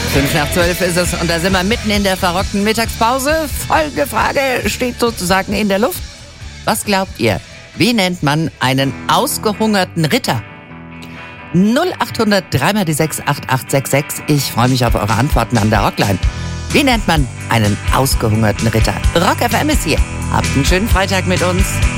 11:05 ist es und da sind wir mitten in der verrockten Mittagspause. Folgefrage steht sozusagen in der Luft. Was glaubt ihr? Wie nennt man einen ausgehungerten Ritter? 0800 3 die 6 8866. Ich freue mich auf eure Antworten an der Rockline. Wie nennt man einen ausgehungerten Ritter? Rock FM ist hier. Habt einen schönen Freitag mit uns.